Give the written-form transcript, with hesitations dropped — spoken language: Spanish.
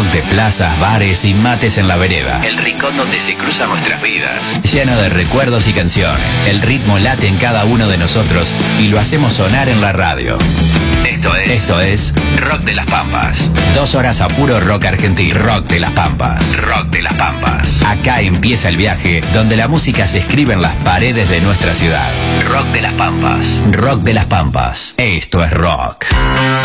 rock de plazas, bares y mates en la vereda. El rincón donde se cruzan nuestras vidas. Lleno de recuerdos y canciones. El ritmo late en cada uno de nosotros y lo hacemos sonar en la radio. Esto es Rock de las Pampas. 2 horas a puro rock argentino. Rock de las Pampas. Rock de las Pampas. Acá empieza el viaje donde la música se escribe en las paredes de nuestra ciudad. Rock de las Pampas. Rock de las Pampas. Esto es rock.